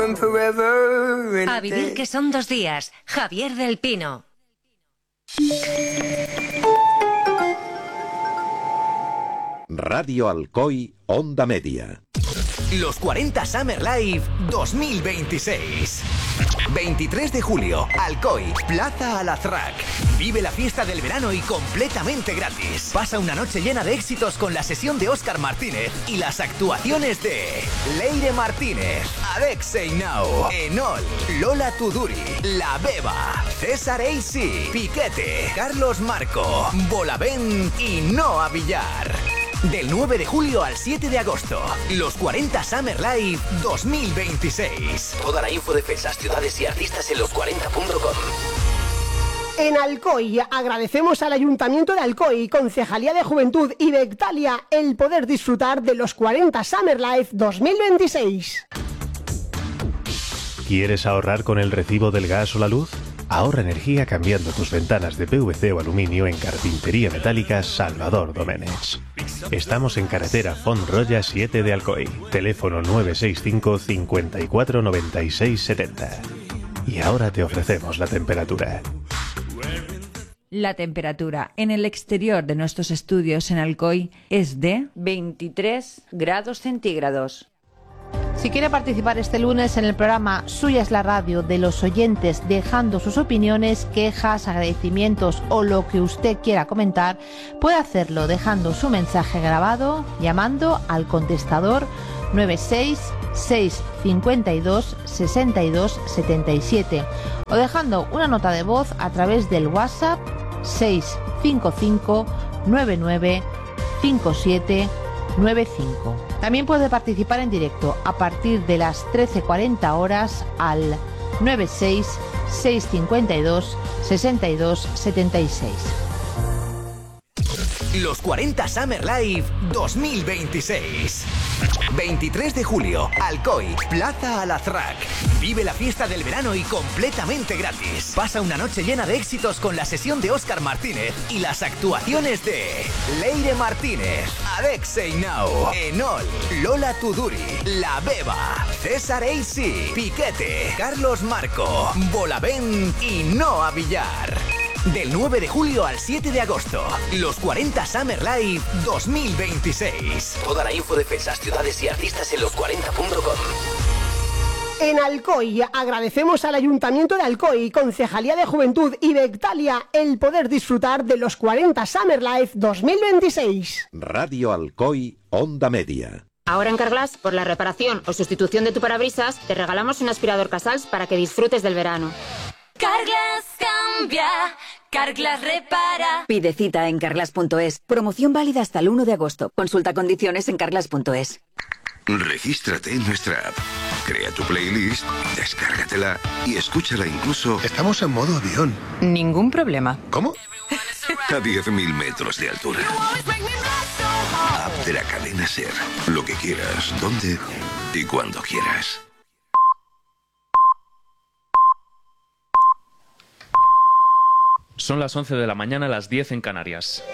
and forever. A vivir que son 2 días. Javier del Pino. Radio Alcoy, Onda Media. Los 40 Summer Live 2026. 23 de julio, Alcoy, Plaza Alazraq. Vive la fiesta del verano y completamente gratis. Pasa una noche llena de éxitos con la sesión de Óscar Martínez y las actuaciones de Leire Martínez, Alexei Now, Enol, Lola Tuduri, La Beba, César AC, Piquete, Carlos Marco, Bolavent y Noa Villar. Del 9 de julio al 7 de agosto, los 40 Summer Live 2026. Toda la info de fechas, ciudades y artistas en los40.com. En Alcoy agradecemos al Ayuntamiento de Alcoy, Concejalía de Juventud y Bectalia el poder disfrutar de los 40 Summer Live 2026. ¿Quieres ahorrar con el recibo del gas o la luz? Ahorra energía cambiando tus ventanas de PVC o aluminio en Carpintería Metálica Salvador Doménech. Estamos en carretera Font-Roya 7 de Alcoy. Teléfono 965 54 96 70. Y ahora te ofrecemos la temperatura. La temperatura en el exterior de nuestros estudios en Alcoy es de 23 grados centígrados. Si quiere participar este lunes en el programa Suya es la radio de los oyentes, dejando sus opiniones, quejas, agradecimientos o lo que usted quiera comentar, puede hacerlo dejando su mensaje grabado, llamando al contestador 96652 62 77 o dejando una nota de voz a través del WhatsApp 655 99 57 95. También puede participar en directo a partir de las 13:40 horas al 96 652 62 76. Los 40 Summer Live 2026. 23 de julio, Alcoy, Plaza Alazraq. Vive la fiesta del verano y completamente gratis. Pasa una noche llena de éxitos con la sesión de Óscar Martínez y las actuaciones de Leire Martínez, Alexei Now, Enol, Lola Tuduri, La Beba, César AC, Piquete, Carlos Marco, Bolavent y Noa Villar. Del 9 de julio al 7 de agosto, los 40 Summer Live 2026. Toda la info de fechas, ciudades y artistas en los40.com. En Alcoy agradecemos al Ayuntamiento de Alcoy, Concejalía de Juventud y Bectalia el poder disfrutar de los 40 Summer Live 2026. Radio Alcoy, Onda Media. Ahora en Carglass, por la reparación o sustitución de tu parabrisas, te regalamos un aspirador Casals para que disfrutes del verano. Carglass cambia, Carglass repara. Pide cita en carglass.es. Promoción válida hasta el 1 de agosto. Consulta condiciones en carglass.es. Regístrate en nuestra app. Crea tu playlist, descárgatela y escúchala incluso... Estamos en modo avión. Ningún problema. ¿Cómo? A 10.000 metros de altura. App de la cadena SER. Lo que quieras, donde y cuando quieras. Son las 11 de la mañana, las 10 en Canarias.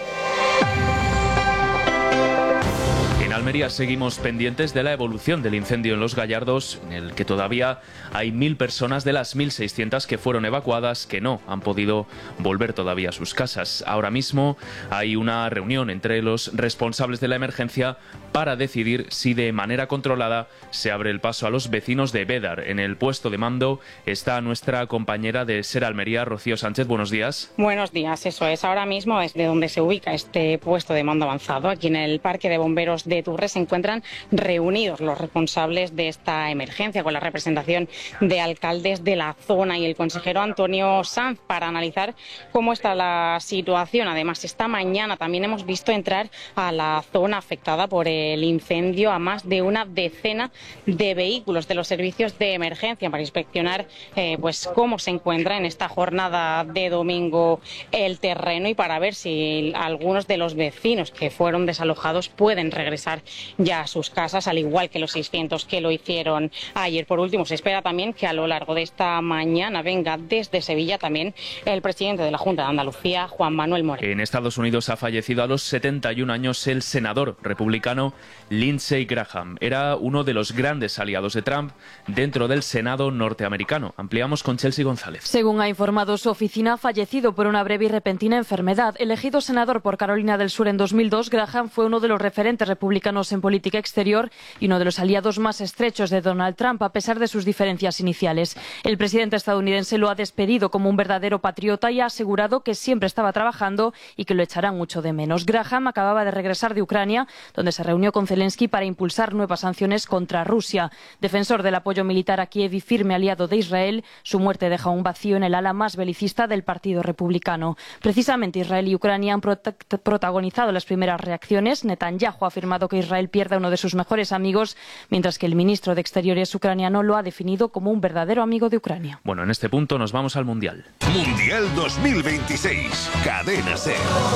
En Almería seguimos pendientes de la evolución del incendio en Los Gallardos, en el que todavía hay 1.000 personas de las 1.600 que fueron evacuadas que no han podido volver todavía a sus casas. Ahora mismo hay una reunión entre los responsables de la emergencia para decidir si de manera controlada se abre el paso a los vecinos de Bédar. En el puesto de mando está nuestra compañera de SER Almería, Rocío Sánchez. Buenos días. Buenos días, eso es. Ahora mismo es de donde se ubica este puesto de mando avanzado. Aquí en el Parque de Bomberos de Turres se encuentran reunidos los responsables de esta emergencia con la representación de alcaldes de la zona y el consejero Antonio Sanz para analizar cómo está la situación. Además, esta mañana también hemos visto entrar a la zona afectada por el incendio a más de una decena de vehículos de los servicios de emergencia para inspeccionar pues cómo se encuentra en esta jornada de domingo el terreno y para ver si algunos de los vecinos que fueron desalojados pueden regresar regresar ya a sus casas, al igual que los 600 que lo hicieron ayer. Por último, se espera también que a lo largo de esta mañana venga desde Sevilla también el presidente de la Junta de Andalucía, Juan Manuel Moreno. En Estados Unidos ha fallecido a los 71 años el senador republicano Lindsey Graham. Era uno de los grandes aliados de Trump dentro del Senado norteamericano. Ampliamos con Chelsea González. Según ha informado su oficina, ha fallecido por una breve y repentina enfermedad. Elegido senador por Carolina del Sur en 2002, Graham fue uno de los referentes republicanos en política exterior y uno de los aliados más estrechos de Donald Trump, a pesar de sus diferencias iniciales. El presidente estadounidense lo ha despedido como un verdadero patriota y ha asegurado que siempre estaba trabajando y que lo echarán mucho de menos. Graham acababa de regresar de Ucrania, donde se reunió con Zelensky para impulsar nuevas sanciones contra Rusia. Defensor del apoyo militar a Kiev y firme aliado de Israel, su muerte deja un vacío en el ala más belicista del Partido Republicano. Precisamente Israel y Ucrania han protagonizado las primeras reacciones. Netanyahu ha afirmado que Israel pierde a uno de sus mejores amigos, mientras que el ministro de Exteriores ucraniano lo ha definido como un verdadero amigo de Ucrania. Bueno, en este punto nos vamos al Mundial. Mundial 2026, Cadena SER.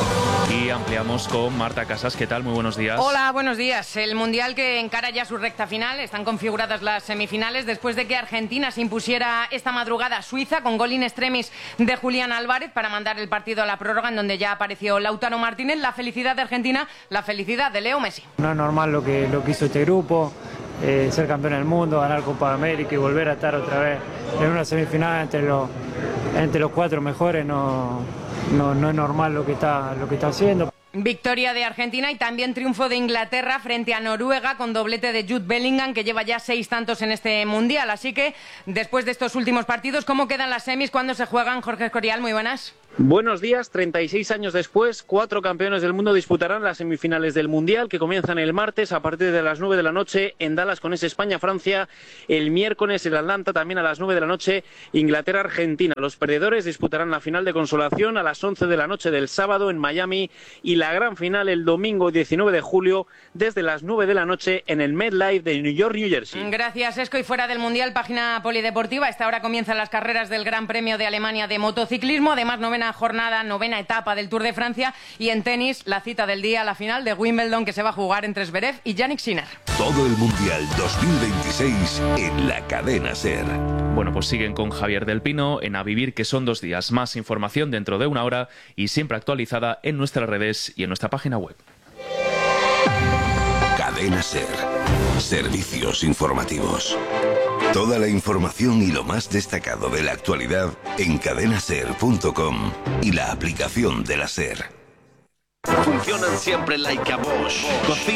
Y ampliamos con Marta Casas. ¿Qué tal? Muy buenos días. Hola, buenos días. El Mundial que encara ya su recta final. Están configuradas las semifinales después de que Argentina se impusiera esta madrugada a Suiza con gol in extremis de Julián Álvarez para mandar el partido a la prórroga, en donde ya apareció Lautaro Martínez. La felicidad de Argentina, la felicidad de Leo Messi. No es normal lo que hizo este grupo, ser campeón del mundo, ganar Copa de América y volver a estar otra vez en una semifinal entre los cuatro mejores. No es normal lo que está haciendo. Victoria de Argentina y también triunfo de Inglaterra frente a Noruega con doblete de Jude Bellingham, que lleva ya 6 tantos en este Mundial. Así que, después de estos últimos partidos, ¿cómo quedan las semis? ¿Cuándo se juegan? Jorge Escorial, muy buenas. Buenos días. 36 años después, 4 campeones del mundo disputarán las semifinales del Mundial, que comienzan el martes a partir de las 9 de la noche en Dallas con ese España-Francia. El miércoles en Atlanta, también a las 9 de la noche, Inglaterra-Argentina. Los perdedores disputarán la final de consolación a las 11 de la noche del sábado en Miami y la gran final el domingo 19 de julio desde las 9 de la noche en el MetLife de New York, New Jersey. Gracias, Esco. Y fuera del Mundial, página polideportiva. A esta hora comienzan las carreras del Gran Premio de Alemania de motociclismo. Además, novena etapa del Tour de Francia. Y en tenis, la cita del día, la final de Wimbledon, que se va a jugar entre Zverev y Jannik Sinner. Todo el Mundial 2026 en la Cadena SER. Bueno, pues siguen con Javier del Pino en A Vivir, que son 2 días. Más información dentro de 1 hora y siempre actualizada en nuestras redes y en nuestra página web. Cadena SER. Servicios informativos. Toda la información y lo más destacado de la actualidad en cadenaser.com y la aplicación de la SER. Funcionan siempre like a Bosch.